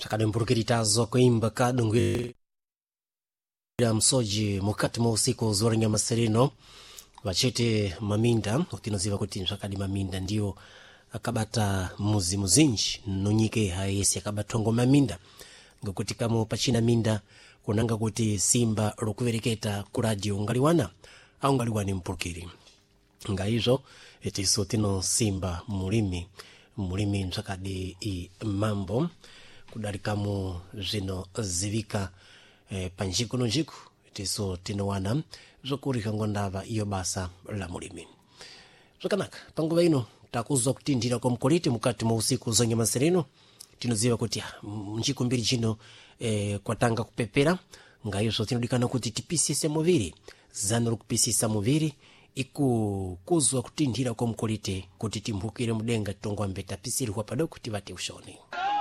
Takadempurukiritazo kuimba kadungwira msoji mukati mwa usiku zorenga maserino wachete maminda utinoziva kuti msakadi maminda ndio akabata muzi muzinji nonyike haesi akabatongo maminda ngokuti kamo pachina minda kunanga kuti simba lokuvereketa ku radio ngaliwana au ngaliwani mpurukiri ngaizo etiso tino simba mulimi msakadi mambo kudalikamo zino zivika panjiku nonjiku etiso tino wana zokurika ngondava iyo basa la mulimi zokanaka panguva ino takuzwa kutindira kwa mkoliti mukati mwa usiku zonye masereno tinoziva kuti njiku mbiri chino kwatanga kupepera ngaizo tinodikana kuti tipisise muviri zanuru kupisisa muviri ikukuzwa kutindira kwa mkoliti kuti timbukire mudenga tongwa mbeta pisiri kwa padoko tivate ushoni.